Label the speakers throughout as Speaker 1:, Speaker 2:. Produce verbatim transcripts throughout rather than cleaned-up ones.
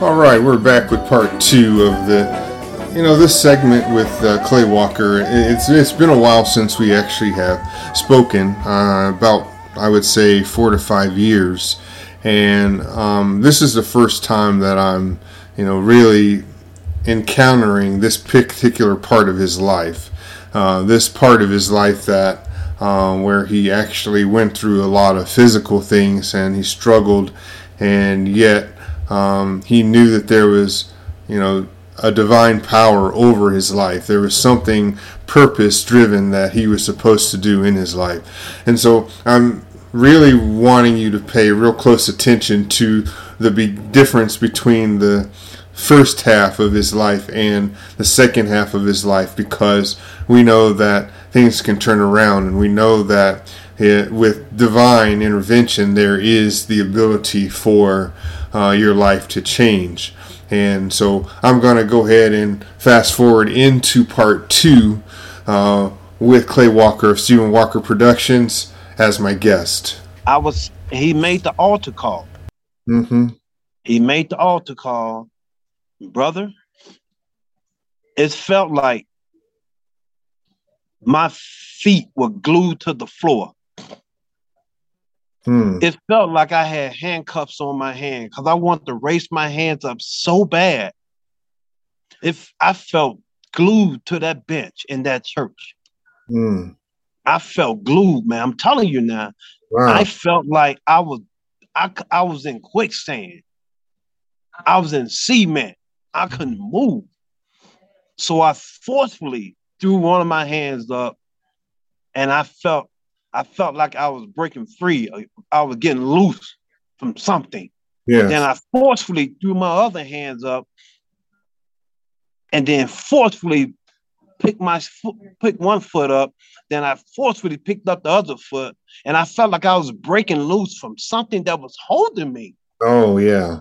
Speaker 1: All right, we're back with part two of the, you know, this segment with uh, Clay Walker. It's it's been a while since we actually have spoken, uh, about, I would say, four to five years. And um, this is the first time that I'm, you know, really encountering this particular part of his life. Uh, this part of his life that um, where he actually went through a lot of physical things and he struggled, and yet um, he knew that there was, you know, a divine power over his life. There was something purpose-driven that he was supposed to do in his life. And so I'm really wanting you to pay real close attention to the big difference between the first half of his life and the second half of his life, because we know that things can turn around, and we know that it, with divine intervention there is the ability for uh, your life to change. And so I'm going to go ahead and fast forward into part two uh, with Clay Walker of Stephen Walker Productions as my guest.
Speaker 2: I was, he made the altar call.
Speaker 1: Mm-hmm.
Speaker 2: He made the altar call. Brother, it felt like my feet were glued to the floor.
Speaker 1: Hmm.
Speaker 2: It felt like I had handcuffs on my hand because I wanted to raise my hands up so bad. If I felt glued to that bench in that church.
Speaker 1: Hmm.
Speaker 2: I felt glued, man. I'm telling you now.
Speaker 1: Wow.
Speaker 2: I felt like I was, I, I was in quicksand. I was in cement. I couldn't move. So I forcefully threw one of my hands up, and I felt I felt like I was breaking free. I was getting loose from something.
Speaker 1: Yes.
Speaker 2: Then I forcefully threw my other hands up, and then forcefully picked my foot, picked one foot up. Then I forcefully picked up the other foot, and I felt like I was breaking loose from something that was holding me.
Speaker 1: Oh yeah.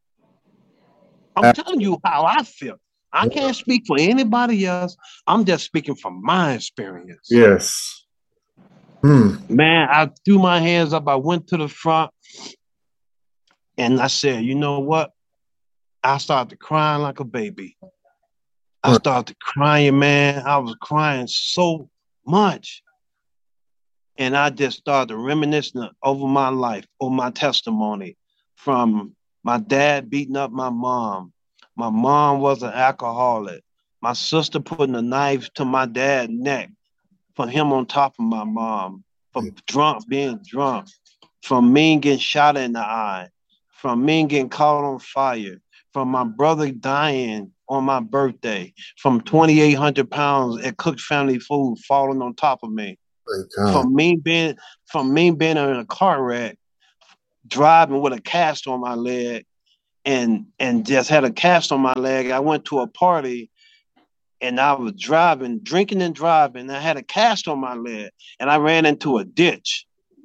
Speaker 2: I'm telling you how I feel. I can't speak for anybody else. I'm just speaking from my experience.
Speaker 1: Yes. Hmm.
Speaker 2: Man, I threw my hands up. I went to the front and I said, you know what? I started crying like a baby. I started crying, man. I was crying so much. And I just started reminiscing over my life, over my testimony, from my dad beating up my mom. My mom was an alcoholic. My sister putting a knife to my dad's neck for him on top of my mom, from drunk, being drunk, from me getting shot in the eye, from me getting caught on fire, from my brother dying on my birthday, from twenty-eight hundred pounds at Cook Family Food falling on top of me, from me being, from me being in a car wreck, driving with a cast on my leg, and and just had a cast on my leg. I went to a party and I was driving, drinking and driving. I had a cast on my leg and I ran into a ditch.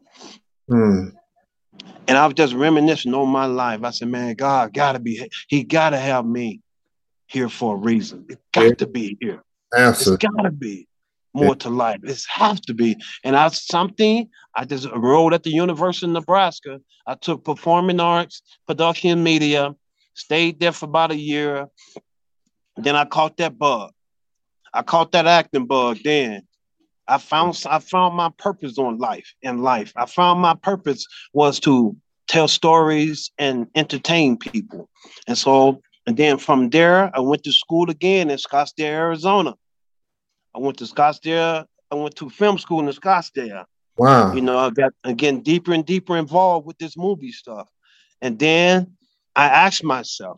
Speaker 1: Hmm.
Speaker 2: And I was just reminiscing on my life. I said, man, God gotta be, he gotta have me here for a reason. It got yeah. to be here.
Speaker 1: Absolutely.
Speaker 2: It's gotta be more yeah. to life. It's have to be. And I something, I just enrolled at the University of Nebraska. I took performing arts, production and media, stayed there for about a year. Then I caught that bug. I caught that acting bug then. I found I found my purpose on life in life. I found my purpose was to tell stories and entertain people. And so, and then from there, I went to school again in Scottsdale, Arizona. I went to Scottsdale. I went to film school in Scottsdale.
Speaker 1: Wow.
Speaker 2: You know, I got again deeper and deeper involved with this movie stuff. And then I asked myself,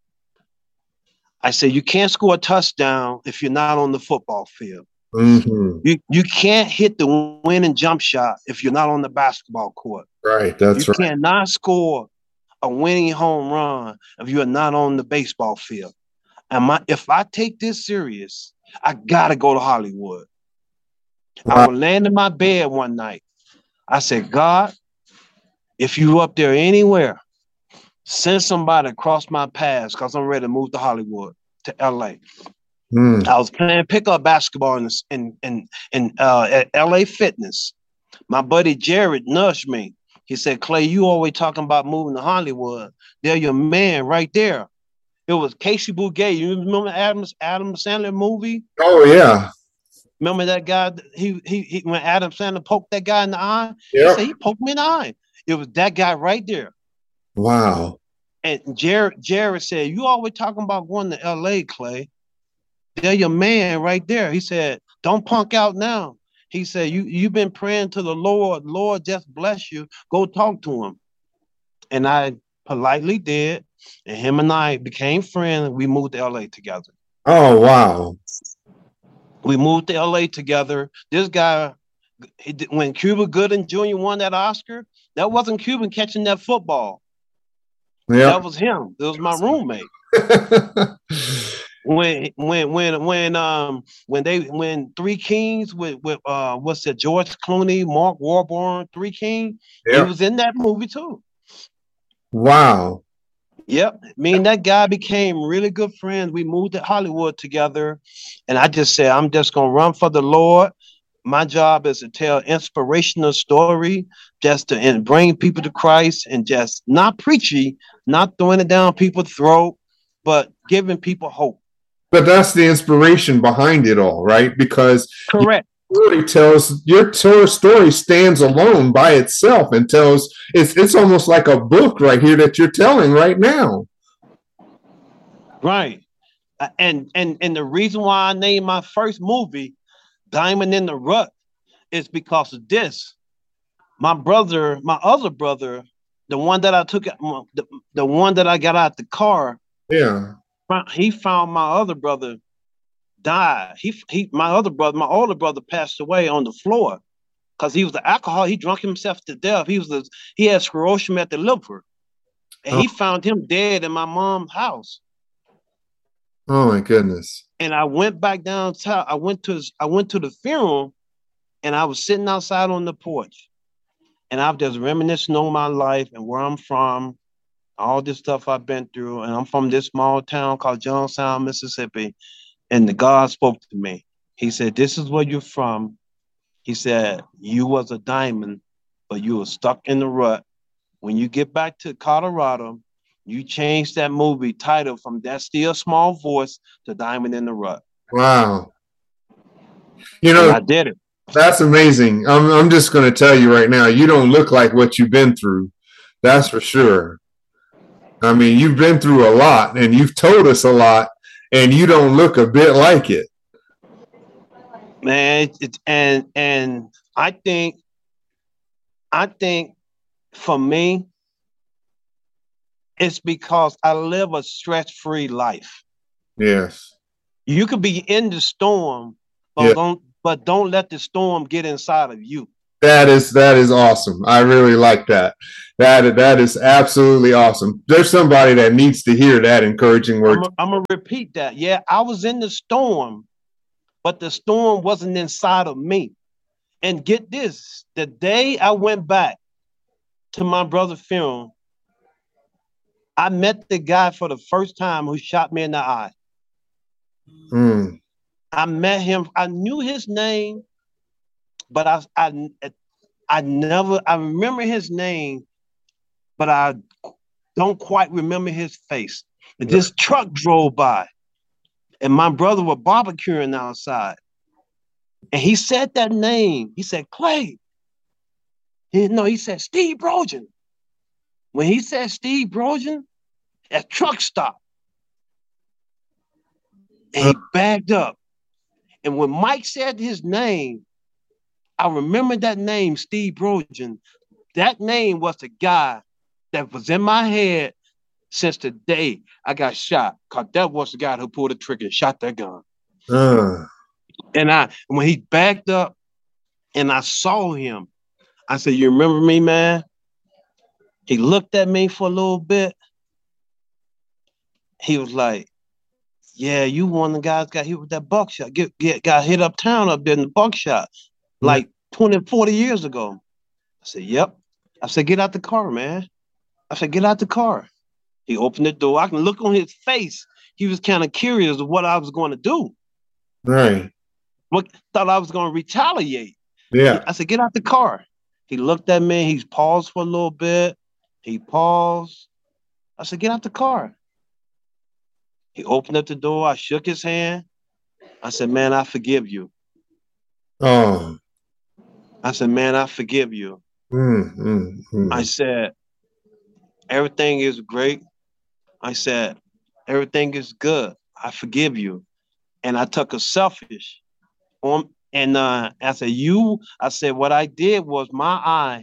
Speaker 2: I said, you can't score a touchdown if you're not on the football field.
Speaker 1: Mm-hmm.
Speaker 2: You you can't hit the winning jump shot if you're not on the basketball court.
Speaker 1: Right, that's
Speaker 2: you
Speaker 1: right.
Speaker 2: You cannot score a winning home run if you are not on the baseball field. And my, if I take this serious, I gotta go to Hollywood. Wow. I was laying in my bed one night. I said, God, if you up there anywhere, send somebody across my path because I'm ready to move to Hollywood, to L A. Mm. I was playing pickup basketball in in in, in uh, at L A Fitness. My buddy Jared nudged me. He said, Clay, you always talking about moving to Hollywood. They're your man right there. It was Casey Bouguet. You remember Adam's Adam Sandler movie?
Speaker 1: Oh yeah.
Speaker 2: Remember that guy? He, he he when Adam Sandler poked that guy in the eye, he
Speaker 1: Yep.
Speaker 2: said he poked me in the eye. It was that guy right there.
Speaker 1: Wow.
Speaker 2: And Jared Jared said, "You always talking about going to L A, Clay. They're your man right there." He said, "Don't punk out now." He said, "You you've been praying to the Lord. Lord, just bless you. Go talk to him." And I politely did. And him and I became friends. We moved to L A together.
Speaker 1: Oh wow.
Speaker 2: We moved to L A together. This guy, he, when Cuba Gooding Junior won that Oscar, that wasn't Cuban catching that football.
Speaker 1: Yeah.
Speaker 2: That was him. It was my roommate. when when when when um when they when Three Kings with with uh what's it, George Clooney, Mark Wahlberg, Three King,
Speaker 1: Yeah.
Speaker 2: he was in that movie too.
Speaker 1: Wow.
Speaker 2: Yep. Me and that guy became really good friends. We moved to Hollywood together. And I just said, I'm just gonna run for the Lord. My job is to tell inspirational story, just to and bring people to Christ, and just not preachy, not throwing it down people's throat, but giving people hope.
Speaker 1: But that's the inspiration behind it all, right? Because
Speaker 2: Correct.
Speaker 1: Your story tells your story stands alone by itself and tells it's it's almost like a book right here that you're telling right now.
Speaker 2: Right. And and and the reason why I named my first movie Diamond in the Rut is because of this. My brother, my other brother, the one that I took, the, the one that I got out the car.
Speaker 1: Yeah.
Speaker 2: He found my other brother died. He he my other brother, my older brother passed away on the floor because he was the alcohol. He drunk himself to death. He was the, he had sclerosis at the liver. And oh. He found him dead in my mom's house.
Speaker 1: Oh my goodness.
Speaker 2: And I went back downtown. I went to his, I went to the funeral, and I was sitting outside on the porch. And I was just reminiscing on my life and where I'm from, all this stuff I've been through. And I'm from this small town called Johnstown, Mississippi. And the God spoke to me. He said, "This is where you're from." He said, "You was a diamond, but you were stuck in the rut. When you get back to Colorado, you change that movie title from That Still Small Voice to Diamond in the Rut."
Speaker 1: Wow. You know,
Speaker 2: and I did it.
Speaker 1: That's amazing. I'm, I'm just going to tell you right now, you don't look like what you've been through. That's for sure. I mean, you've been through a lot, and you've told us a lot, and you don't look a bit like it.
Speaker 2: Man, it, and and I think, I think for me, it's because I live a stress-free life.
Speaker 1: Yes.
Speaker 2: You could be in the storm, but yeah. don't but don't let the storm get inside of you.
Speaker 1: That is that is awesome. I really like that. That that is absolutely awesome. There's somebody that needs to hear that encouraging word.
Speaker 2: I'm gonna repeat that. Yeah, I was in the storm, but the storm wasn't inside of me. And get this, the day I went back to my brother's funeral, I met the guy for the first time who shot me in the eye.
Speaker 1: Mm.
Speaker 2: I met him. I knew his name, but I, I, I never, I remember his name, but I don't quite remember his face. And this truck drove by, and my brother was barbecuing outside. And he said that name. He said, "Clay." He, no, he said, "Steve Brogan." When he said Steve Brogan, that truck stopped. And he backed up. And when Mike said his name, I remember that name, Steve Brogan. That name was the guy that was in my head since the day I got shot. Because that was the guy who pulled the trigger and shot that gun.
Speaker 1: Uh.
Speaker 2: And I, when he backed up and I saw him, I said, "You remember me, man?" He looked at me for a little bit. He was like, "Yeah, you one of the guys got hit with that buckshot. Get, get, got hit uptown up there in the buckshot like mm-hmm. twenty, forty years ago." I said, "Yep." I said, "Get out the car, man." I said, "Get out the car." He opened the door. I can look on his face. He was kind of curious of what I was going to do.
Speaker 1: Right.
Speaker 2: What thought I was going to retaliate.
Speaker 1: Yeah.
Speaker 2: I said, "Get out the car." He looked at me. He paused for a little bit. He paused. I said, "Get out the car." He opened up the door. I shook his hand. I said, man, I forgive you.
Speaker 1: Oh.
Speaker 2: I said, man, I forgive you.
Speaker 1: Mm, mm,
Speaker 2: I
Speaker 1: mm.
Speaker 2: said, everything is great. I said, everything is good. I forgive you. And I took a selfish on, and uh, I said, you, I said, what I did was my eye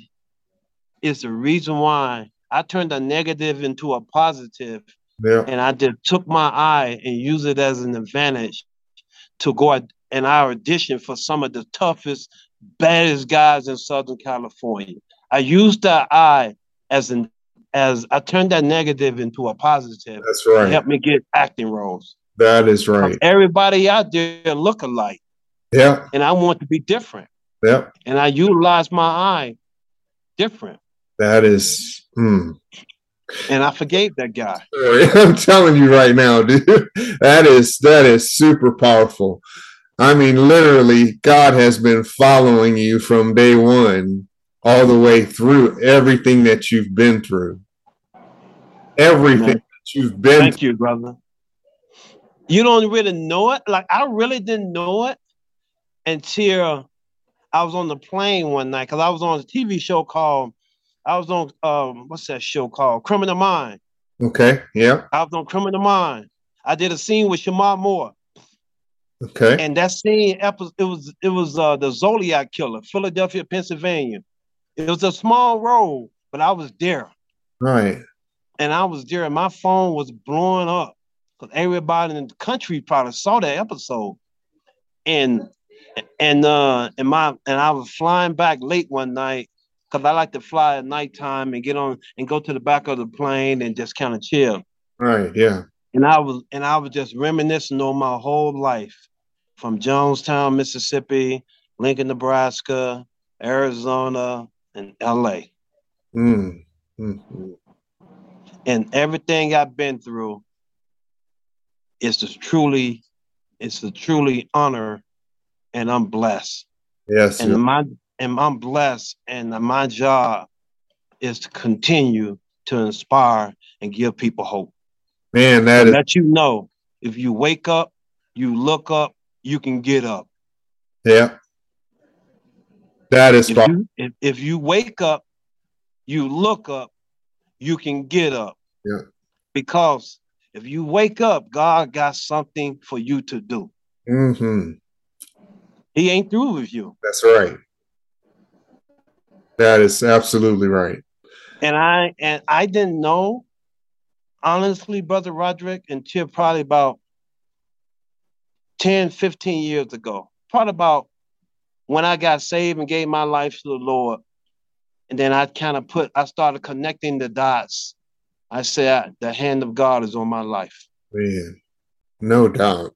Speaker 2: is the reason why I turned a negative into a positive,
Speaker 1: Yeah.
Speaker 2: and I just took my eye and used it as an advantage to go out in our audition for some of the toughest, baddest guys in Southern California. I used that eye as an as I turned that negative into a positive
Speaker 1: That's
Speaker 2: to
Speaker 1: right.
Speaker 2: help me get acting roles.
Speaker 1: That is
Speaker 2: Because
Speaker 1: right.
Speaker 2: everybody out there look alike,
Speaker 1: Yeah.
Speaker 2: and I want to be different.
Speaker 1: Yeah.
Speaker 2: And I utilize my eye different.
Speaker 1: That is. Mm.
Speaker 2: And I forgave that guy.
Speaker 1: I'm telling you right now, dude. That is that is super powerful. I mean, literally, God has been following you from day one all the way through everything that you've been through. Everything
Speaker 2: Man,
Speaker 1: that you've been
Speaker 2: thank you, brother. You don't really know it. Like I really didn't know it until I was on the plane one night because I was on a T V show called I was on um what's that show called? Criminal Mind.
Speaker 1: through. Okay. Yeah.
Speaker 2: I was on Criminal Mind. I did a scene with Shamar Moore.
Speaker 1: Okay.
Speaker 2: And that scene episode it was it was uh the Zodiac Killer, Philadelphia, Pennsylvania. It was a small role, but I was there.
Speaker 1: Right.
Speaker 2: And I was there and my phone was blowing up. Because everybody in the country probably saw that episode. And and uh and my and I was flying back late one night because I like to fly at nighttime and get on and go to the back of the plane and just kind of chill.
Speaker 1: Right. Yeah.
Speaker 2: And I was and I was just reminiscing on my whole life from Jonestown, Mississippi, Lincoln, Nebraska, Arizona, and L A.
Speaker 1: Mm. Mm.
Speaker 2: And everything I've been through is to truly, it's to truly honor, and I'm blessed.
Speaker 1: Yes.
Speaker 2: And my and I'm blessed, and my job is to continue to inspire and give people hope.
Speaker 1: Man, that
Speaker 2: to
Speaker 1: is.
Speaker 2: let you know if you wake up, you look up, you can get up.
Speaker 1: Yeah. That is.
Speaker 2: If you, if, if you wake up, you look up, you can get up.
Speaker 1: Yeah.
Speaker 2: Because if you wake up, God got something for you to do.
Speaker 1: Mm-hmm.
Speaker 2: He ain't through with you.
Speaker 1: That's right. That is absolutely right.
Speaker 2: And I and I didn't know, honestly, Brother Roderick, until probably about ten, fifteen years ago. Probably about when I got saved and gave my life to the Lord. And then I kind of put, I started connecting the dots. I said, the hand of God is on my life.
Speaker 1: Man, no doubt.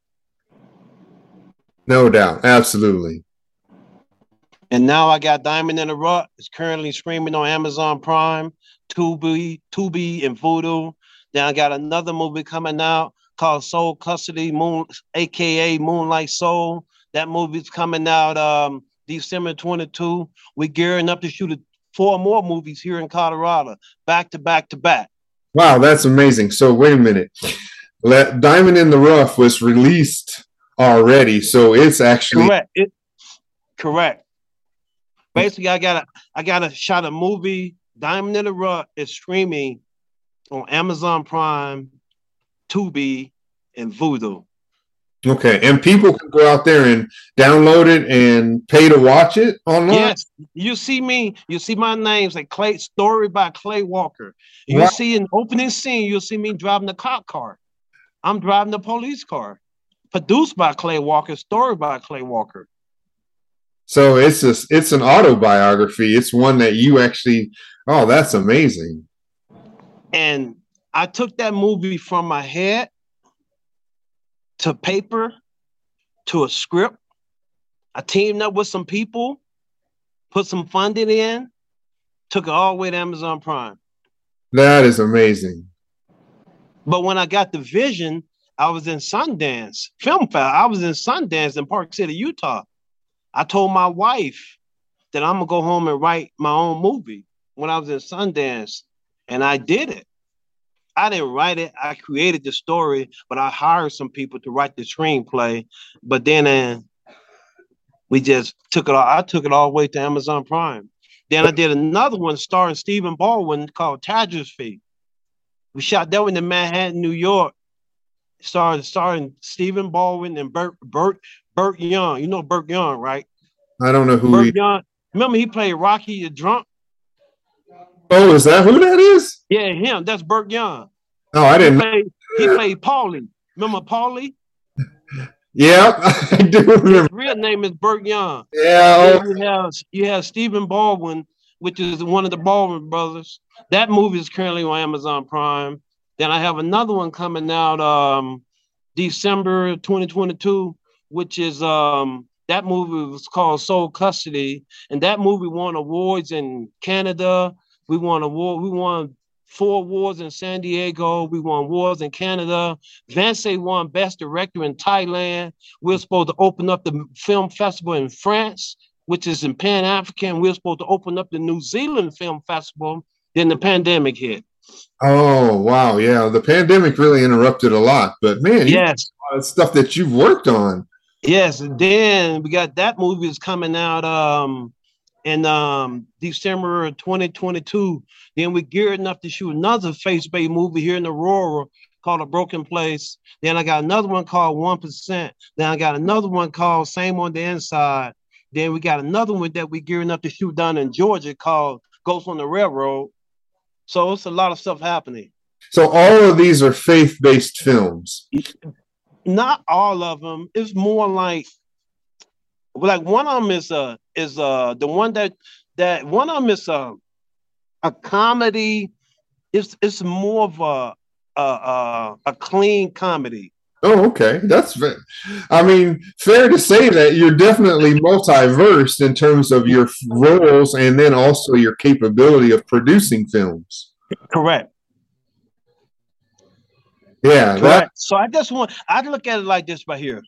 Speaker 1: No doubt. Absolutely.
Speaker 2: And now I got Diamond in the Rough. It's currently streaming on Amazon Prime, Tubi, Tubi, and Vudu. Then I got another movie coming out called Soul Custody, Moon, aka Moonlight Soul. That movie's coming out um, December twenty-second. We're gearing up to shoot four more movies here in Colorado, back to back to back.
Speaker 1: Wow, that's amazing. So wait a minute. Let, Diamond in the Rough was released already, so it's actually
Speaker 2: correct. It, correct. Basically, I got a I got a shot a movie. Diamond in the Rough is streaming on Amazon Prime, Tubi, and Vudu.
Speaker 1: Okay, and people can go out there and download it and pay to watch it online?
Speaker 2: Yes, you see me, you see my name's like Clay, story by Clay Walker. You
Speaker 1: wow.
Speaker 2: see an opening scene, you'll see me driving the cop car. I'm driving the police car. Produced by Clay Walker, story by Clay Walker.
Speaker 1: So it's a, it's an autobiography. It's one that you actually, oh, that's amazing.
Speaker 2: And I took that movie from my head to paper, to a script. I teamed up with some people, put some funding in, took it all the way to Amazon Prime.
Speaker 1: That is amazing.
Speaker 2: But when I got the vision, I was in Sundance Film Festival. I was in Sundance in Park City, Utah. I told my wife that I'm gonna go home and write my own movie when I was in Sundance, and I did it. I didn't write it. I created the story, but I hired some people to write the screenplay. But then uh, we just took it all. I took it all the way to Amazon Prime. Then I did another one starring Stephen Baldwin called Tragedy. We shot that one in Manhattan, New York. Starring starring Stephen Baldwin and Burt Burt Burt Young. You know Burt Young, right?
Speaker 1: I don't know who
Speaker 2: Burt
Speaker 1: he.
Speaker 2: Young. Remember he played Rocky the Drunk?
Speaker 1: Oh, is that who that is?
Speaker 2: Yeah, him. That's Burt Young.
Speaker 1: Oh, I didn't.
Speaker 2: He played, he played Paulie. Remember Paulie?
Speaker 1: Yeah, I do remember.
Speaker 2: His real name is Burt Young.
Speaker 1: Yeah.
Speaker 2: Then you have you have Stephen Baldwin, which is one of the Baldwin brothers. That movie is currently on Amazon Prime. Then I have another one coming out um, December twenty twenty-two, which is um, that movie was called Soul Custody, and that movie won awards in Canada. We won award. We won four awards in San Diego. We won awards in Canada. Vance won Best Director in Thailand. We're supposed to open up the film festival in France, which is in Pan African. We're supposed to open up the New Zealand Film Festival. Then the pandemic hit.
Speaker 1: Oh wow, yeah, the pandemic really interrupted a lot. But man, you
Speaker 2: yes,
Speaker 1: a lot of stuff that you've worked on.
Speaker 2: Yes, and then we got that movie is coming out um in um December twenty twenty-two. Then we're gearing up to shoot another faith-based movie here in Aurora called A Broken Place. Then I got another one called One Percent. Then I got another one called Same on the Inside. Then we got another one that we're gearing up to shoot down in Georgia called Ghost on the Railroad. So it's a lot of stuff happening.
Speaker 1: So all of these are faith-based films.
Speaker 2: Not all of them. It's more like, like one of them is uh is uh the one that that one of them is a a comedy. It's it's more of a a a, a clean comedy.
Speaker 1: Oh, okay. That's, I mean, fair to say that you're definitely multiverse in terms of your roles and then also your capability of producing films.
Speaker 2: Correct.
Speaker 1: Yeah.
Speaker 2: Correct.
Speaker 1: That,
Speaker 2: so I just want, I look at it like this right here.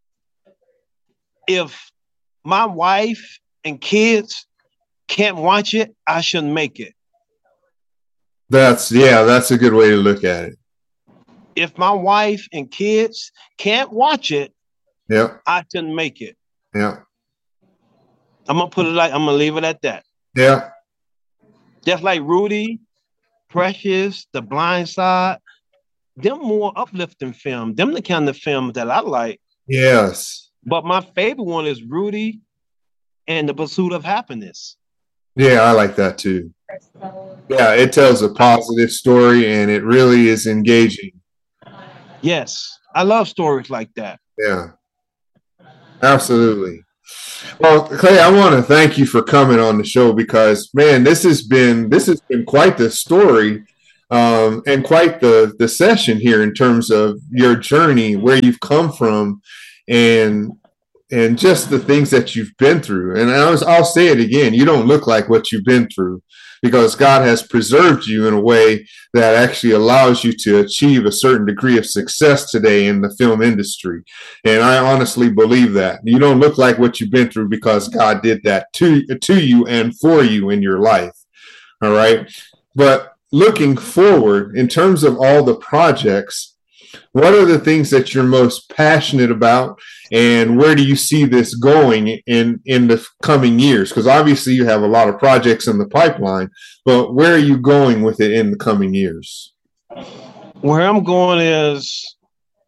Speaker 2: If my wife and kids can't watch it, I shouldn't make it.
Speaker 1: That's, yeah, that's a good way to look at it.
Speaker 2: If my wife and kids can't watch it,
Speaker 1: yeah,
Speaker 2: I shouldn't make it.
Speaker 1: Yeah.
Speaker 2: I'm gonna put it like I'm gonna leave it at that.
Speaker 1: Yeah.
Speaker 2: Just like Rudy, Precious, The Blind Side, them more uplifting film. Them the kind of film that I like.
Speaker 1: Yes.
Speaker 2: But my favorite one is Rudy and The Pursuit of Happiness.
Speaker 1: Yeah, I like that too. Yeah, it tells a positive story and it really is engaging.
Speaker 2: Yes, I love stories like that.
Speaker 1: Yeah, absolutely. Well, Clay, I want to thank you for coming on the show because, man, this has been this has been quite the story um, and quite the the session here in terms of your journey, where you've come from, and and just the things that you've been through. And I was, I'll say it again: you don't look like what you've been through, because God has preserved you in a way that actually allows you to achieve a certain degree of success today in the film industry. And I honestly believe that. You don't look like what you've been through because God did that to, to you and for you in your life. All right. But looking forward, in terms of all the projects, what are the things that you're most passionate about, and where do you see this going in, in the coming years? Because obviously you have a lot of projects in the pipeline, but where are you going with it in the coming years?
Speaker 2: Where I'm going is,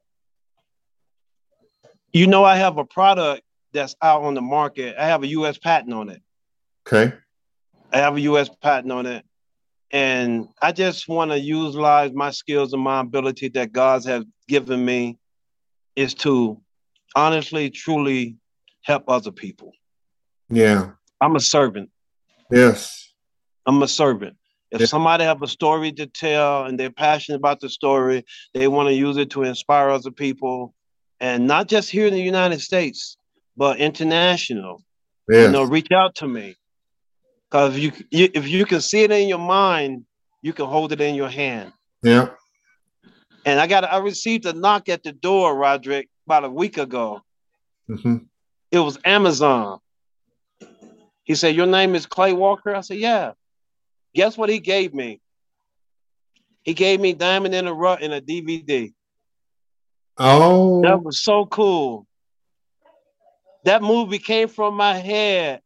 Speaker 2: you know, I have a product that's out on the market. I have a U S patent on it.
Speaker 1: Okay.
Speaker 2: I have a U S patent on it. And I just want to utilize my skills and my ability that God has given me is to honestly, truly help other people.
Speaker 1: Yeah.
Speaker 2: I'm a servant.
Speaker 1: Yes.
Speaker 2: I'm a servant. If
Speaker 1: yeah.
Speaker 2: somebody have a story to tell and they're passionate about the story, they want to use it to inspire other people, and not just here in the United States, but international. Yes. You know, reach out to me. Because if you, you if you can see it in your mind, you can hold it in your hand.
Speaker 1: Yeah.
Speaker 2: And I got I received a knock at the door, Roderick, about a week ago.
Speaker 1: Mm-hmm.
Speaker 2: It was Amazon. He said, "Your name is Clay Walker?" I said, "Yeah." Guess what he gave me? He gave me Diamond in the Rough in a D V D.
Speaker 1: Oh,
Speaker 2: that was so cool. That movie came from my head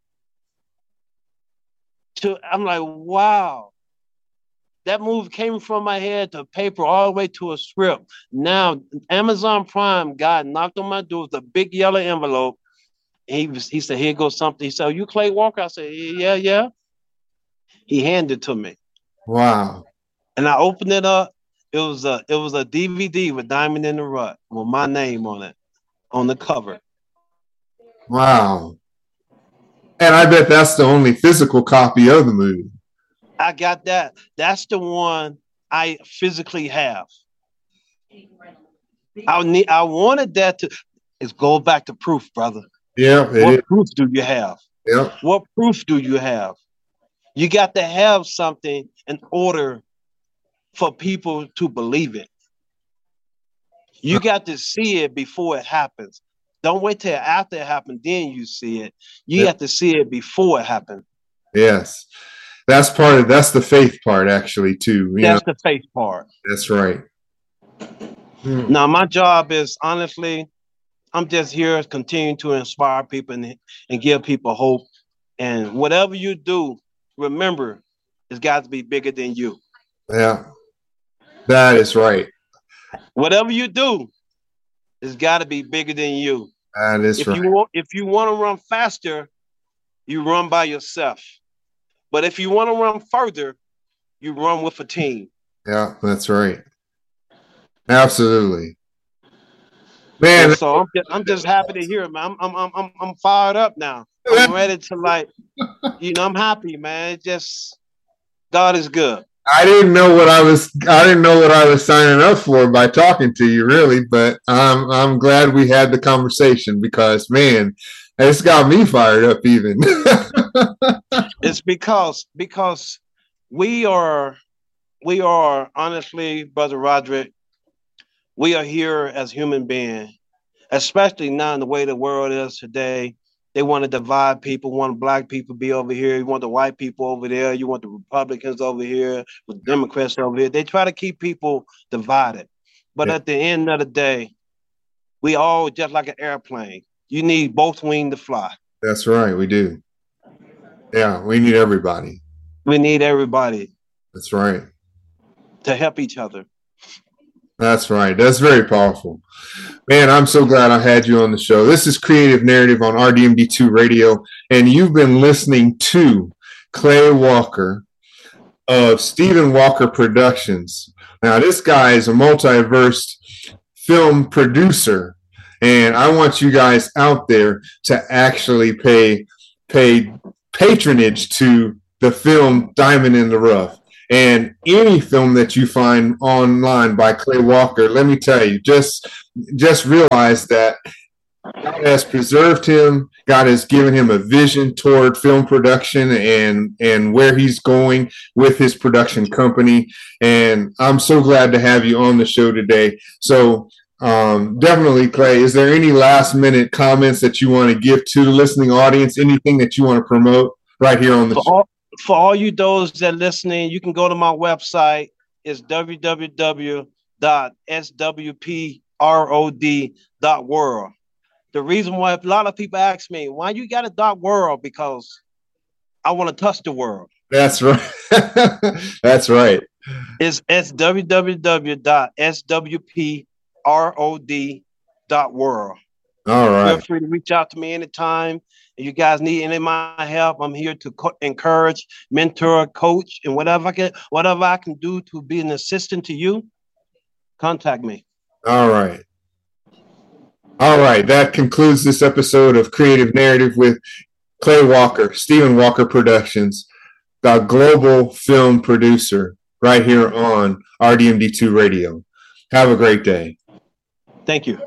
Speaker 2: to, I'm like, wow. That movie came from my head to paper all the way to a script. Now, Amazon Prime guy knocked on my door with a big yellow envelope. He was, he said, here goes something. He said, are you Clay Walker? I said, yeah, yeah. He handed it to me.
Speaker 1: Wow.
Speaker 2: And I opened it up. It was a it was a D V D with Diamond in the Rough with my name on it, on the cover.
Speaker 1: Wow. And I bet that's the only physical copy of the movie.
Speaker 2: I got that. That's the one I physically have. I need. I wanted that to. It goes back to proof, brother.
Speaker 1: Yeah.
Speaker 2: What
Speaker 1: is.
Speaker 2: proof do you have?
Speaker 1: Yeah.
Speaker 2: What proof do you have? You got to have something in order for people to believe it. You got to see it before it happens. Don't wait till after it happened, then you see it. You yeah. have to see it before it happened.
Speaker 1: Yes. That's part of, that's the faith part actually too. You
Speaker 2: that's
Speaker 1: know?
Speaker 2: the faith part.
Speaker 1: That's right.
Speaker 2: Hmm. Now, my job is, honestly, I'm just here continuing to inspire people and, and give people hope. And whatever you do, remember, it's got to be bigger than you.
Speaker 1: Yeah, that is right.
Speaker 2: Whatever you do, it's got to be bigger than you.
Speaker 1: That is
Speaker 2: if
Speaker 1: right.
Speaker 2: You want, if you want to run faster, you run by yourself. But if you want to run further, you run with a team.
Speaker 1: Yeah, that's right. Absolutely. Man,
Speaker 2: and so I'm just, I'm just happy to hear it, man. I'm I'm I'm I'm fired up now. I'm ready to, like, you know, I'm happy, man. It just, God is good.
Speaker 1: I didn't know what I was I didn't know what I was signing up for by talking to you, really, but I'm I'm glad we had the conversation because, man, it's got me fired up even.
Speaker 2: It's because because we are we are honestly, Brother Roderick, we are here as human beings, especially now in the way the world is today. They want to divide people, want black people to be over here. You want the white people over there. You want the Republicans over here, with Democrats over here. They try to keep people divided. But yeah. at the end of the day, we all just like an airplane. You need both wings to fly.
Speaker 1: That's right. We do. Yeah, we need everybody.
Speaker 2: We need everybody.
Speaker 1: That's right.
Speaker 2: To help each other.
Speaker 1: That's right. That's very powerful. Man, I'm so glad I had you on the show. This is Creative Narrative on R D M D two Radio, and you've been listening to Clay Walker of Stephen Walker Productions. Now, this guy is a multiverse film producer, and I want you guys out there to actually pay pay patronage to the film Diamond in the Rough. And any film that you find online by Clay Walker, let me tell you, just just realize that God has preserved him. God has given him a vision toward film production and and where he's going with his production company. And I'm so glad to have you on the show today. So um, definitely, Clay, is there any last minute comments that you want to give to the listening audience? Anything that you want to promote right here on the
Speaker 2: For
Speaker 1: show?
Speaker 2: all- For all you those that are listening, you can go to my website. It's w w w dot s w p rod dot world. The reason why a lot of people ask me, why you got a dot world? Because I want to touch the world.
Speaker 1: That's right. That's right.
Speaker 2: It's, it's w w w dot s w p rod dot world.
Speaker 1: All right.
Speaker 2: Feel free to reach out to me anytime. If you guys need any of my help, I'm here to co- encourage, mentor, coach, and whatever I can, whatever I can do to be an assistant to you, contact me.
Speaker 1: All right. All right. That concludes this episode of Creative Narrative with Clay Walker, Stephen Walker Productions, the global film producer, right here on R D M D two Radio. Have a great day.
Speaker 2: Thank you.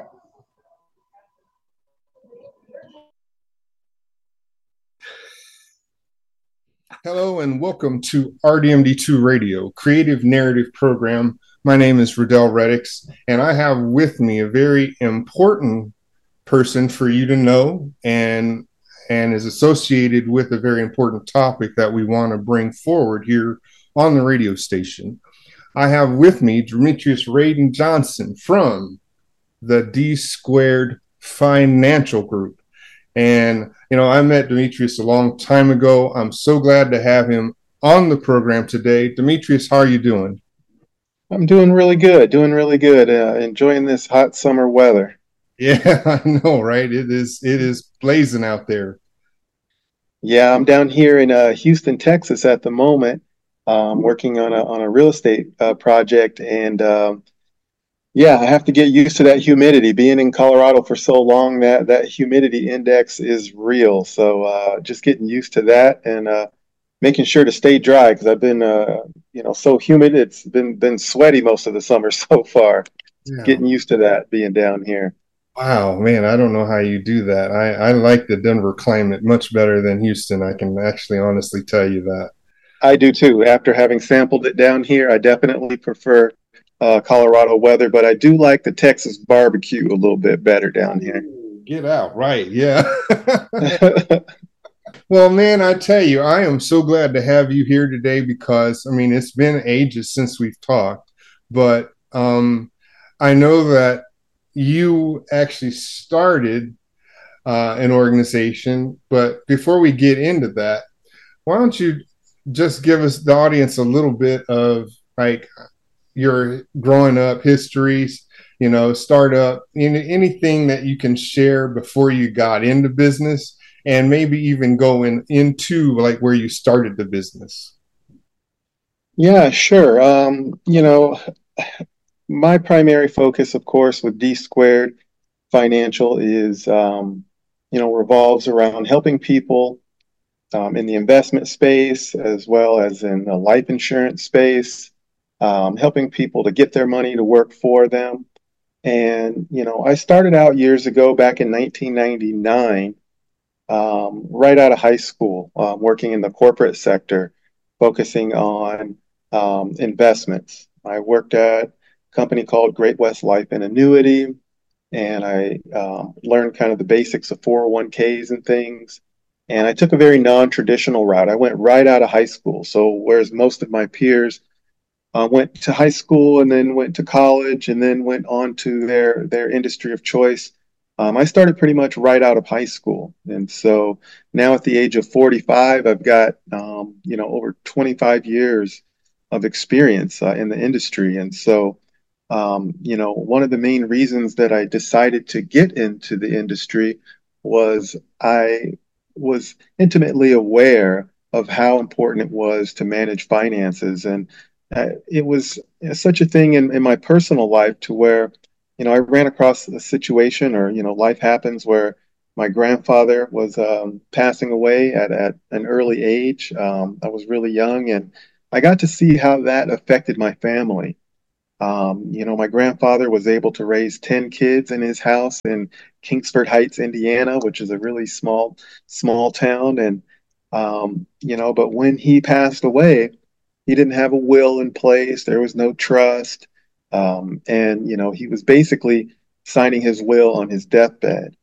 Speaker 1: Hello and welcome to R D M D two Radio, Creative Narrative Program. My name is Riddell Reddix, and I have with me a very important person for you to know and, and is associated with a very important topic that we want to bring forward here on the radio station. I have with me Demetrius Radin Johnson from the D Squared Financial Group. And, you know, I met Demetrius a long time ago. I'm so glad to have him on the program today. Demetrius, how are you doing?
Speaker 3: I'm doing really good, doing really good. Uh, enjoying this hot summer weather.
Speaker 1: Yeah, I know, right? It is it is blazing out there.
Speaker 3: Yeah, I'm down here in uh, Houston, Texas at the moment, um, working on a on a real estate uh, project, and um, yeah, I have to get used to that humidity. Being in Colorado for so long, that that humidity index is real. So uh, just getting used to that and uh, making sure to stay dry because I've been uh, you know so humid. It's been been sweaty most of the summer so far.
Speaker 1: Yeah.
Speaker 3: Getting used to that being down here.
Speaker 1: Wow, man, I don't know how you do that. I, I like the Denver climate much better than Houston. I can actually honestly tell you that.
Speaker 3: I do too. After having sampled it down here, I definitely prefer uh, Colorado weather, but I do like the Texas barbecue a little bit better down here.
Speaker 1: Get out, right? Yeah. Well, man, I tell you, I am so glad to have you here today because, I mean, it's been ages since we've talked, but um, I know that you actually started uh, an organization. But before we get into that, why don't you just give us, the audience, a little bit of like your growing up histories, you know, startup, any, anything that you can share before you got into business and maybe even going into like where you started the business.
Speaker 3: Yeah, sure. Um, you know, my primary focus, of course, with D Squared Financial is, um, you know, revolves around helping people um, in the investment space as well as in the life insurance space, um, helping people to get their money to work for them. And, you know, I started out years ago back in nineteen ninety-nine, um, right out of high school, um, working in the corporate sector, focusing on um, investments. I worked at a company called Great West Life and Annuity, and I um, learned kind of the basics of four oh one k's and things. And I took a very non-traditional route. I went right out of high school. So whereas most of my peers uh, went to high school and then went to college and then went on to their their industry of choice, um, I started pretty much right out of high school. And so now at the age of forty-five, I've got um, you know over twenty-five years of experience uh, in the industry. And so um, you know, one of the main reasons that I decided to get into the industry was I was intimately aware of how important it was to manage finances. And uh, it was such a thing in, in my personal life to where, you know, I ran across a situation or, you know, life happens where my grandfather was um, passing away at, at an early age. Um, I was really young and I got to see how that affected my family. Um, you know, my grandfather was able to raise ten kids in his house in Kingsford Heights, Indiana, which is a really small, small town. And, um, you know, but when he passed away, he didn't have a will in place. There was no trust. Um, and, you know, he was basically signing his will on his deathbed.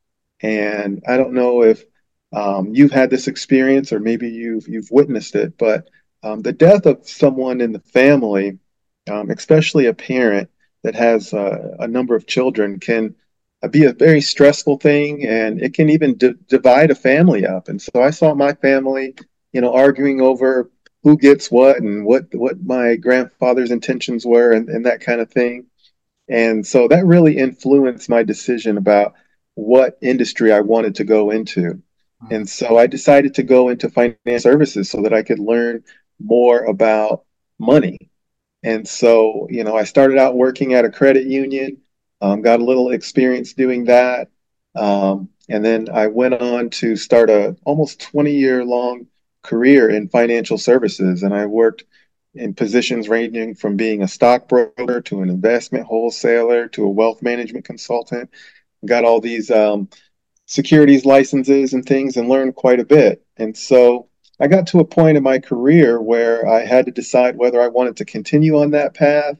Speaker 3: And I don't know if um, you've had this experience or maybe you've you've witnessed it, but um, the death of someone in the family, um, especially a parent that has uh, a number of children, can uh, be a very stressful thing, and it can even d- divide a family up. And so I saw my family, you know, arguing over who gets what and what what my grandfather's intentions were, and, and that kind of thing. And so that really influenced my decision about what industry I wanted to go into. And so I decided to go into financial services so that I could learn more about money. And so, you know, I started out working at a credit union, um, got a little experience doing that. Um, and then I went on to start a almost twenty year long career in financial services. And I worked in positions ranging from being a stockbroker to an investment wholesaler to a wealth management consultant. Got all these um, securities licenses and things and learned quite a bit. And so I got to a point in my career where I had to decide whether I wanted to continue on that path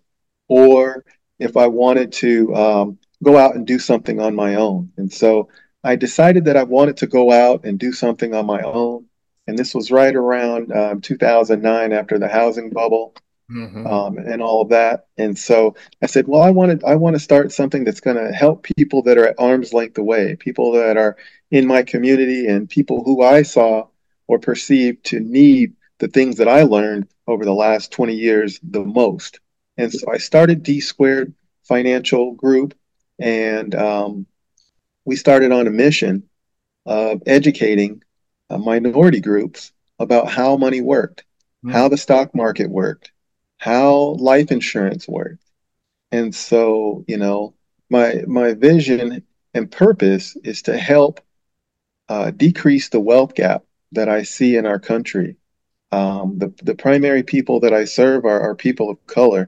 Speaker 3: or if I wanted to um, go out and do something on my own. And so I decided that I wanted to go out and do something on my own. And this was right around um, two thousand nine after the housing bubble.
Speaker 1: Mm-hmm.
Speaker 3: um, and all of that. And so I said, well, I want to I want to start something that's going to help people that are at arm's length away, people that are in my community, and people who I saw or perceived to need the things that I learned over the last twenty years the most. And so I started D Squared Financial Group, and um, we started on a mission of educating uh, minority groups about how money worked, how the stock market worked, how life insurance worked. And so, you know, my my vision and purpose is to help uh, decrease the wealth gap that I see in our country. Um, the the primary people that I serve are, are people of color,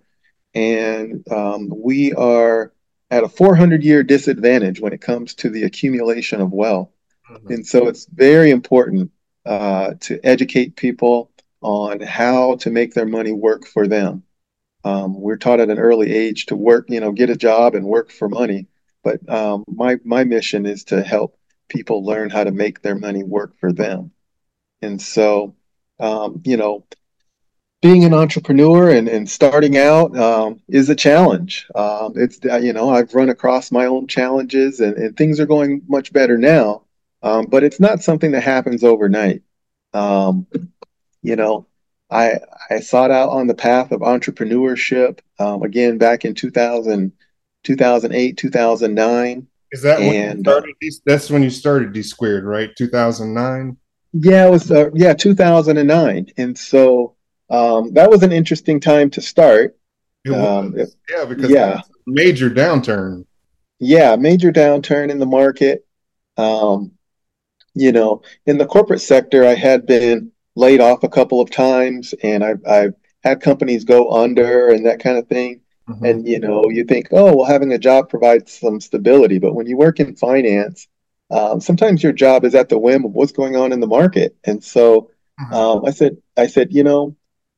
Speaker 3: and um, we are at a four hundred year disadvantage when it comes to the accumulation of wealth.
Speaker 1: Mm-hmm.
Speaker 3: And so it's very important uh, to educate people on how to make their money work for them. Um, we're taught at an early age to work, you know, get a job and work for money. But um, my my mission is to help people learn how to make their money work for them. And so, um, you know, being an entrepreneur and, and starting out um, is a challenge. Um, it's, uh, you know, I've run across my own challenges, and, and things are going much better now. Um, but it's not something that happens overnight. Um, you know, I I sought out on the path of entrepreneurship um, again back in two thousand, two thousand eight, two thousand nine,
Speaker 1: Is that when you
Speaker 3: and uh,
Speaker 1: started? D- That's when you started D Squared, right? two thousand nine.
Speaker 3: yeah, it was uh, yeah two thousand nine, and so um, that was an interesting time to start.
Speaker 1: It
Speaker 3: Um, it-
Speaker 1: was, yeah, because that
Speaker 3: yeah,
Speaker 1: was a major downturn.
Speaker 3: yeah, major downturn in the market. Um, you know, in the corporate sector, I had been laid off a couple of times, and I've, I've had companies go under and that kind of thing.
Speaker 1: Mm-hmm.
Speaker 3: And, you know, you think, oh, well, having a job provides some stability. But when you work in finance, um, sometimes your job is at the whim of what's going on in the market. And so
Speaker 1: Mm-hmm.
Speaker 3: um, I said, I said, you know,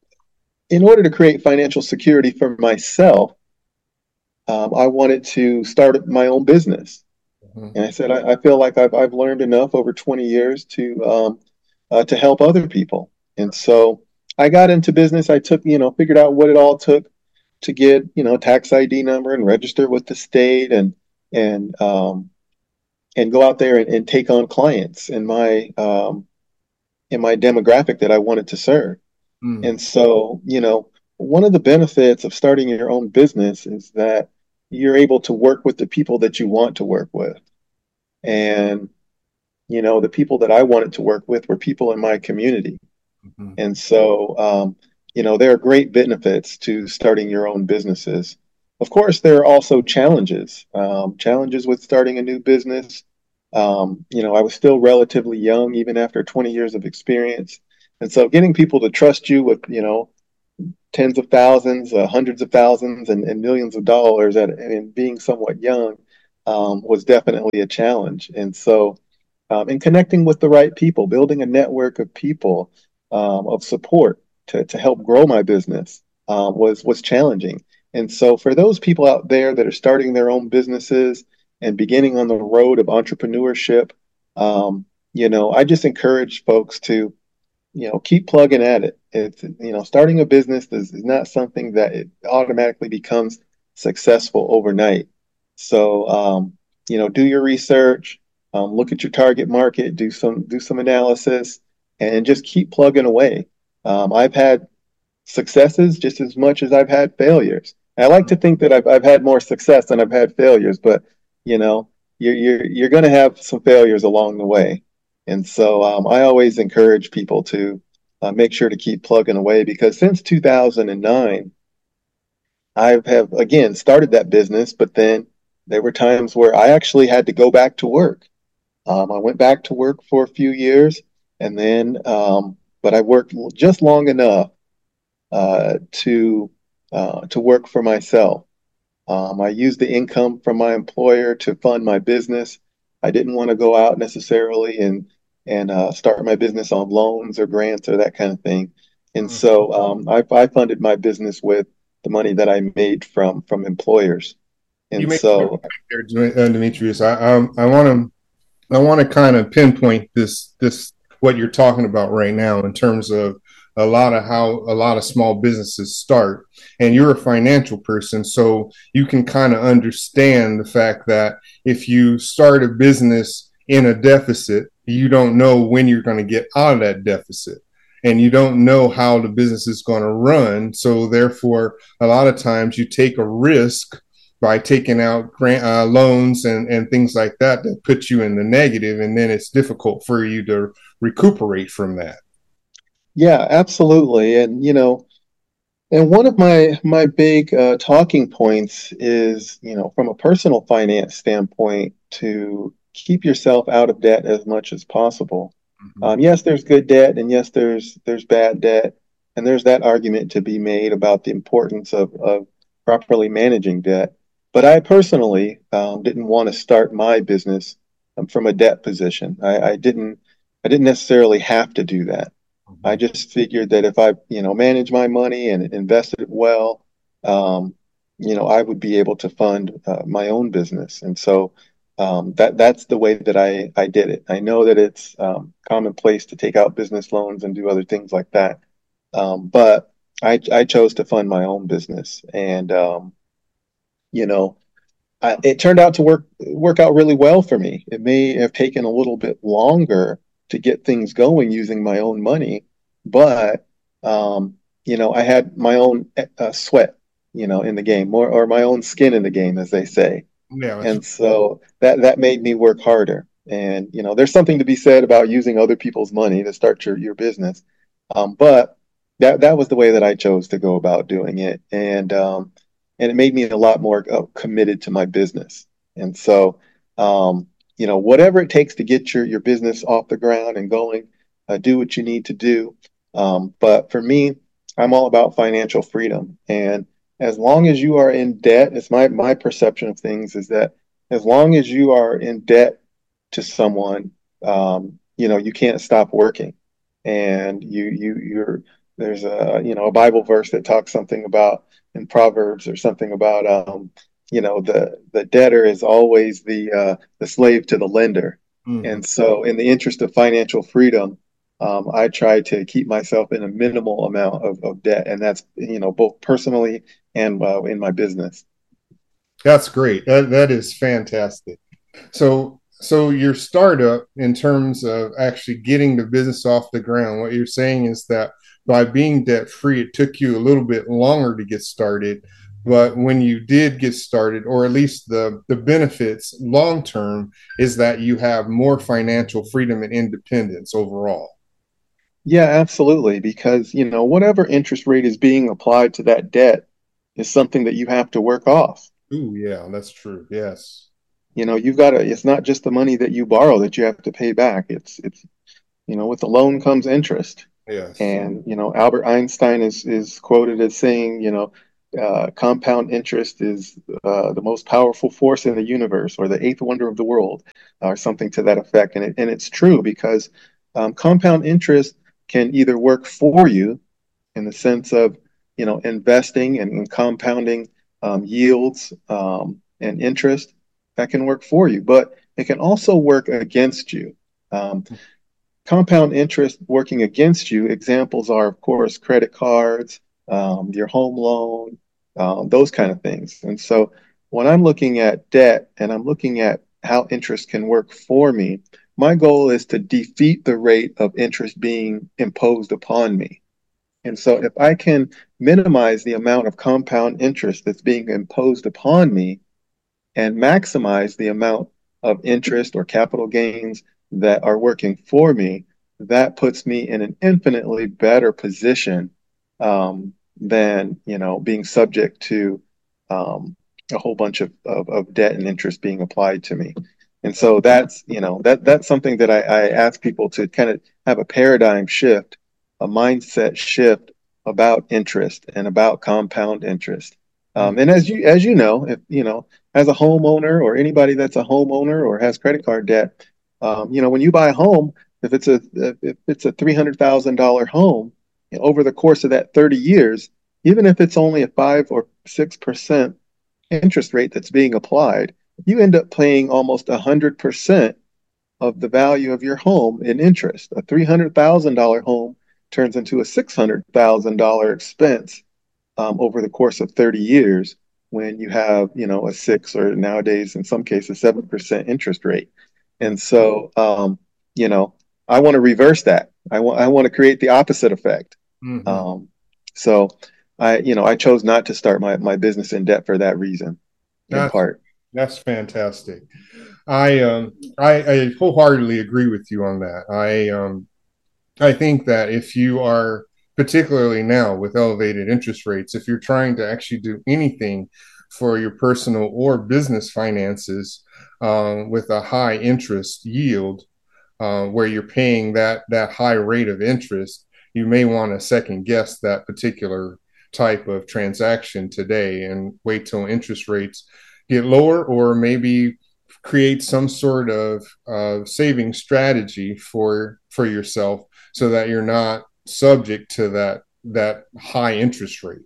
Speaker 3: in order to create financial security for myself, um, I wanted to start my own business.
Speaker 1: Mm-hmm.
Speaker 3: And I said, I, I feel like I've I've learned enough over twenty years to um, uh, to help other people. And so I got into business. I took, you know, figured out what it all took to get, you know, tax I D number and register with the state, and and um, and go out there and, and take on clients in my um, in my demographic that I wanted to serve.
Speaker 1: Mm-hmm.
Speaker 3: And so, you know, one of the benefits of starting your own business is that you're able to work with the people that you want to work with. And you know, the people that I wanted to work with were people in my community.
Speaker 1: Mm-hmm.
Speaker 3: And so, um, you know, there are great benefits to starting your own businesses. Of course, there are also challenges, um, challenges with starting a new business. Um, you know, I was still relatively young, even after twenty years of experience. And so getting people to trust you with, you know, tens of thousands, uh, hundreds of thousands, and, and millions of dollars at, and being somewhat young um, was definitely a challenge. And so, um, and connecting with the right people, building a network of people um, of support to, to help grow my business um, was was challenging. And so, for those people out there that are starting their own businesses and beginning on the road of entrepreneurship, um, you know, I just encourage folks to, you know, keep plugging at it. It's, you know, starting a business is, is not something that it automatically becomes successful overnight. So, um, you know, do your research, um, look at your target market, do some do some analysis, and just keep plugging away. Um, I've had successes just as much as I've had failures. And I like to think that I've I've had more success than I've had failures, but you know, you're you're you're going to have some failures along the way. And so um, I always encourage people to uh, make sure to keep plugging away, because since two thousand nine, I have again started that business, but then there were times where I actually had to go back to work. Um, I went back to work for a few years, and then, um, but I worked just long enough uh, to uh, to work for myself. Um, I used the income from my employer to fund my business. I didn't want to go out necessarily and and uh, start my business on loans or grants or that kind of thing. And
Speaker 1: Mm-hmm.
Speaker 3: so um, I, I funded my business with the money that I made from from employers.
Speaker 1: You
Speaker 3: And
Speaker 1: made a good
Speaker 3: so,
Speaker 1: point there, uh, Demetrius. I um, I want to I want to kind of pinpoint this this what you're talking about right now in terms of a lot of how a lot of small businesses start. And you're a financial person, so you can kind of understand the fact that if you start a business in a deficit, you don't know when you're going to get out of that deficit. And you don't know how the business is going to run. So therefore, a lot of times you take a risk by taking out grant uh, loans and, and things like that that put you in the negative, and then it's difficult for you to recuperate from that.
Speaker 3: Yeah, absolutely. And you know, and one of my my big uh, talking points is, you know, from a personal finance standpoint, to keep yourself out of debt as much as possible.
Speaker 1: Mm-hmm.
Speaker 3: Um, yes, there's good debt, and yes, there's there's bad debt, and there's that argument to be made about the importance of of properly managing debt. But I personally um, didn't want to start my business um, from a debt position. I, I didn't I didn't necessarily have to do that. I just figured that if I, you know, manage my money and invested it well, um, you know, I would be able to fund uh, my own business. And so um, that that's the way that I I did it. I know that it's um, commonplace to take out business loans and do other things like that, um, but I I chose to fund my own business, and um, you know, I, it turned out to work work out really well for me. It may have taken a little bit longer to get things going using my own money, but um, you know, I had my own uh, sweat, you know, in the game, or or my own skin in the game, as they say.
Speaker 1: Yeah, that's
Speaker 3: And so that that made me work harder. And you know, there's something to be said about using other people's money to start your your business. Um, but that that was the way that I chose to go about doing it, and um, and it made me a lot more uh, committed to my business. And so, um, you know, whatever it takes to get your your business off the ground and going, uh, do what you need to do. Um, but for me, I'm all about financial freedom, and as long as you are in debt, it's my my perception of things is that as long as you are in debt to someone, um, you know, you can't stop working, and you you you're there's a you know a Bible verse that talks something about in Proverbs or something about um, you know the the debtor is always the uh, the slave to the lender,
Speaker 1: mm-hmm.
Speaker 3: and so in the interest of financial freedom. Um, I try to keep myself in a minimal amount of, of debt, and that's you know both personally and uh, in my business.
Speaker 1: That's great. That that is fantastic. So so your startup, in terms of actually getting the business off the ground, what you're saying is that by being debt free, it took you a little bit longer to get started. But when you did get started, or at least the, the benefits long term, is that you have more financial freedom and independence overall.
Speaker 3: Yeah, absolutely. Because, you know, whatever interest rate is being applied to that debt is something that you have to work off.
Speaker 1: Ooh, yeah, that's true. Yes.
Speaker 3: You know, you've got to, it's not just the money that you borrow that you have to pay back. It's, it's, you know, with the loan comes interest.
Speaker 1: Yes.
Speaker 3: And, you know, Albert Einstein is, is quoted as saying, you know, uh, compound interest is uh, the most powerful force in the universe, or the eighth wonder of the world, or something to that effect. And it, and it's true because um, compound interest can either work for you in the sense of, you know, investing and, and compounding um, yields um, and interest. That can work for you, but it can also work against you. Um, compound interest working against you, examples are, of course, credit cards, um, your home loan, um, those kind of things. And so when I'm looking at debt and I'm looking at how interest can work for me, my goal is to defeat the rate of interest being imposed upon me. And so if I can minimize the amount of compound interest that's being imposed upon me and maximize the amount of interest or capital gains that are working for me, that puts me in an infinitely better position um, than, you know, being subject to um, a whole bunch of, of, of debt and interest being applied to me. And so that's, you know, that that's something that I, I ask people to kind of have a paradigm shift, a mindset shift about interest and about compound interest. Um, and as you as you know, if you know, as a homeowner or anybody that's a homeowner or has credit card debt, um, you know, when you buy a home, if it's a if it's a three hundred thousand dollar home, you know, over the course of that thirty years, even if it's only a five or six percent interest rate that's being applied, you end up paying almost a hundred percent of the value of your home in interest. A three hundred thousand dollar home turns into a six hundred thousand dollars expense um, over the course of thirty years when you have, you know, a six or nowadays in some cases seven percent interest rate. And so, um, you know, I want to reverse that. I want I want to create the opposite effect.
Speaker 1: Mm-hmm.
Speaker 3: Um, so I, you know, I chose not to start my, my business in debt for that reason, in
Speaker 1: That's
Speaker 3: part.
Speaker 1: that's fantastic. I um I, I wholeheartedly agree with you on that. I um I think that if you are, particularly now with elevated interest rates, if you're trying to actually do anything for your personal or business finances um, with a high interest yield, uh, where you're paying that that high rate of interest, you may want to second guess that particular type of transaction today and wait till interest rates get lower, or maybe create some sort of uh, saving strategy for for yourself so that you're not subject to that that high interest rate.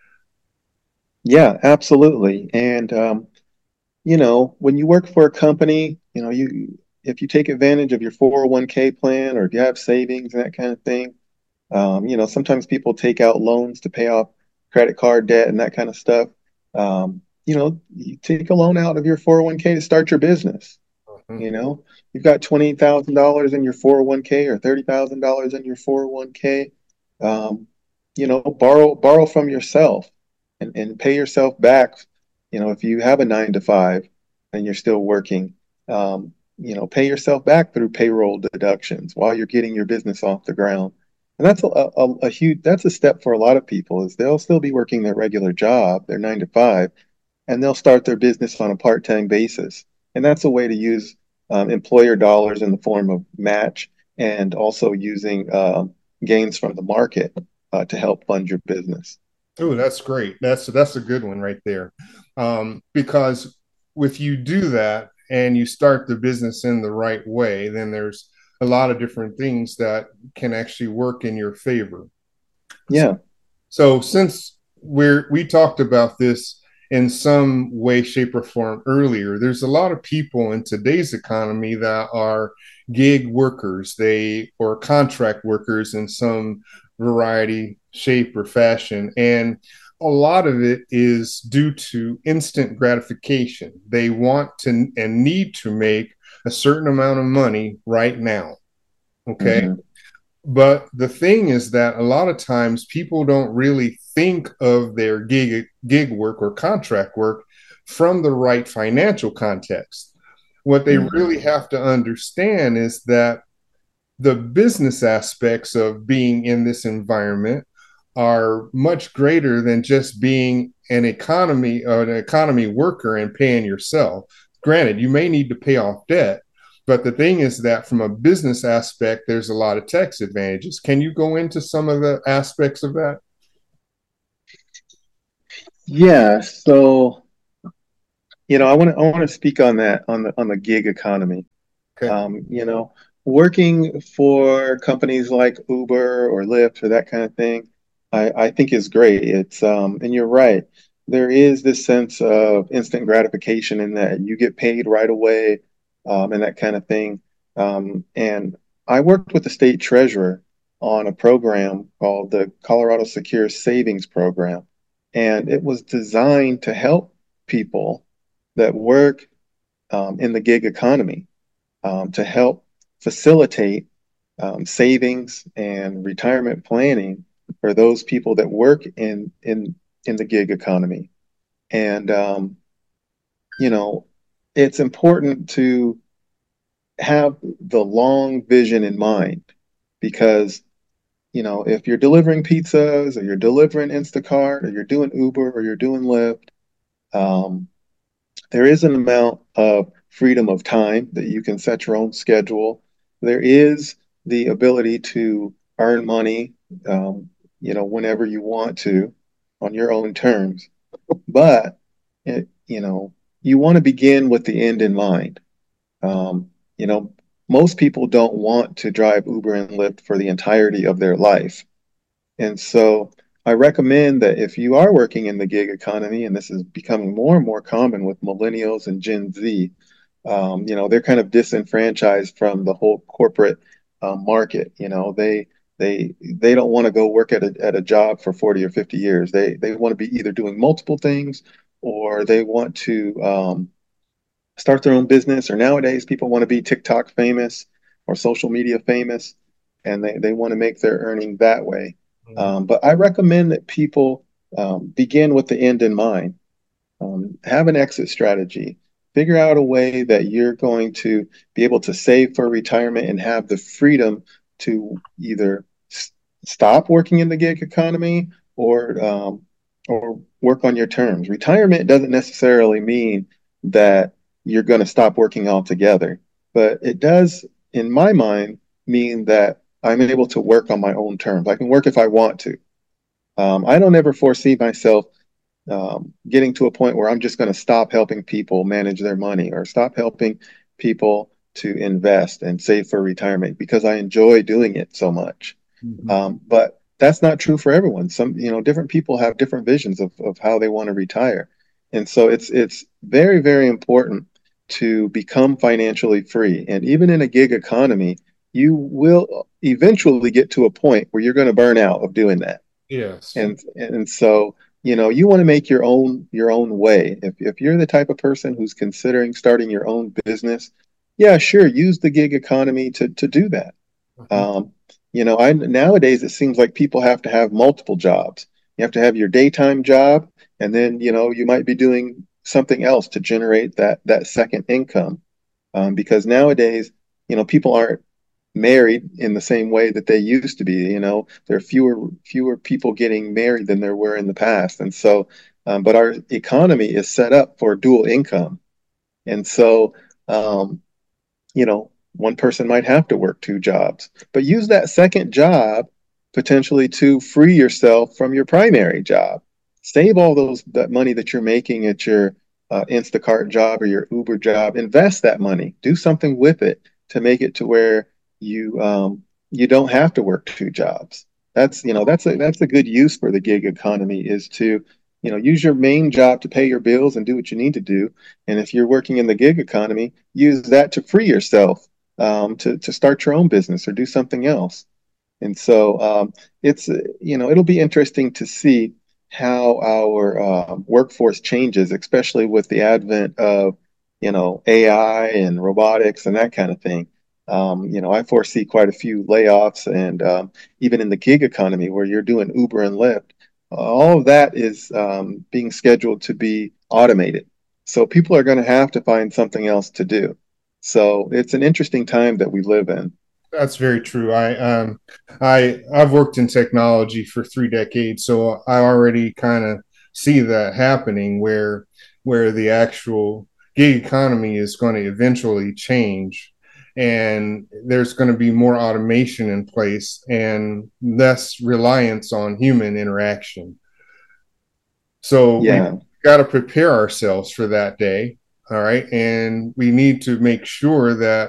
Speaker 3: Yeah, absolutely. And um, you know, when you work for a company, you know, you if you take advantage of your four oh one k plan or if you have savings and that kind of thing, um, you know, sometimes people take out loans to pay off credit card debt and that kind of stuff. Um, you know, you take a loan out of your four oh one k to start your business.
Speaker 1: Mhm.
Speaker 3: You know, you've got twenty thousand dollars in your four oh one k or thirty thousand dollars in your four oh one k. Um, you know, borrow borrow from yourself and, and pay yourself back. You know, if you have a nine to five and you're still working, um, you know, pay yourself back through payroll deductions while you're getting your business off the ground. And that's a, a, a huge, that's a step for a lot of people is they'll still be working their regular job, their nine to five, and they'll start their business on a part-time basis. And that's a way to use um, employer dollars in the form of match and also using um, gains from the market uh, to help fund your business.
Speaker 1: Oh, that's great. That's that's a good one right there. Um, because if you do that and you start the business in the right way, then there's a lot of different things that can actually work in your favor.
Speaker 3: Yeah.
Speaker 1: So since we're we talked about this in some way, shape, or form earlier, there's a lot of people in today's economy that are gig workers, they or contract workers in some variety, shape, or fashion. And a lot of it is due to instant gratification. They want to and need to make a certain amount of money right now. Okay.
Speaker 3: Hmm.
Speaker 1: But the thing is that a lot of times people don't really think of their gig gig work or contract work from the right financial context. What they
Speaker 3: Hmm.
Speaker 1: really have to understand is that the business aspects of being in this environment are much greater than just being an economy or an economy worker and paying yourself. Granted, you may need to pay off debt, but the thing is that from a business aspect, there's a lot of tax advantages. Can you go into some of the aspects of that?
Speaker 3: Yeah. So, you know, I want to I want to speak on that on the on the gig economy.
Speaker 1: Okay.
Speaker 3: Um, you know, working for companies like Uber or Lyft or that kind of thing, I, I think is great. It's um, and you're right. There is this sense of instant gratification in that you get paid right away, um, and that kind of thing. Um, and I worked with the state treasurer on a program called the Colorado Secure Savings Program, and it was designed to help people that work um, in the gig economy um, to help facilitate um, savings and retirement planning for those people that work in in in the gig economy. And um, you know, it's important to have the long vision in mind because you know if you're delivering pizzas or you're delivering Instacart or you're doing Uber or you're doing Lyft, um, there is an amount of freedom of time that you can set your own schedule. There is the ability to earn money, um, you know, whenever you want to on your own terms. But, it, you know, you want to begin with the end in mind. Um, you know, most people don't want to drive Uber and Lyft for the entirety of their life. And so I recommend that if you are working in the gig economy, and this is becoming more and more common with millennials and Gen Z, um, you know, they're kind of disenfranchised from the whole corporate uh, market. You know, they They they don't want to go work at a at a job for forty or fifty years. They they want to be either doing multiple things, or they want to um, start their own business. Or nowadays, people want to be TikTok famous or social media famous, and they, they want to make their earning that way. Um, but I recommend that people um, begin with the end in mind. Um, have an exit strategy. Figure out a way that you're going to be able to save for retirement and have the freedom to either s- stop working in the gig economy, or um, or work on your terms. Retirement doesn't necessarily mean that you're going to stop working altogether, but it does, in my mind, mean that I'm able to work on my own terms. I can work if I want to. Um, I don't ever foresee myself um, getting to a point where I'm just going to stop helping people manage their money, or stop helping people to invest and save for retirement, because I enjoy doing it so much.
Speaker 1: Mhm.
Speaker 3: Um, but that's not true for everyone. Some, you know, different people have different visions of, of how they want to retire. And so it's it's very, very important to become financially free. And even in a gig economy, you will eventually get to a point where you're going to burn out of doing that.
Speaker 1: Yes.
Speaker 3: And and so, you know, you want to make your own your own way. If if you're the type of person who's considering starting your own business, yeah, sure, use the gig economy to to do that.
Speaker 1: Mhm.
Speaker 3: Um, you know, I nowadays it seems like people have to have multiple jobs. You have to have your daytime job, and then, you know, you might be doing something else to generate that that second income. Um, because nowadays, you know, people aren't married in the same way that they used to be. You know, there are fewer fewer people getting married than there were in the past, and so, um, but our economy is set up for dual income, and so, um, you know, one person might have to work two jobs, but use that second job potentially to free yourself from your primary job. Save all those that money that you're making at your uh, Instacart job or your Uber job. Invest that money. Do something with it to make it to where you um, you don't have to work two jobs. That's you know that's a that's a good use for the gig economy, is to you know use your main job to pay your bills and do what you need to do. And if you're working in the gig economy, use that to free yourself, um, to to start your own business or do something else. And so um, it's uh, you know it'll be interesting to see how our uh, workforce changes, especially with the advent of you know A I and robotics and that kind of thing. Um, you know, I foresee quite a few layoffs, and um, even in the gig economy where you're doing Uber and Lyft, uh, all of that is um, being scheduled to be automated. So people are going to have to find something else to do. So it's an interesting time that we live in.
Speaker 1: That's very true. I um I I've worked in technology for three decades, so I already kind of see that happening where where the actual gig economy is going to eventually change, and there's going to be more automation in place and less reliance on human interaction. So we
Speaker 3: Yeah.
Speaker 1: got to prepare ourselves for that day. All right. And we need to make sure that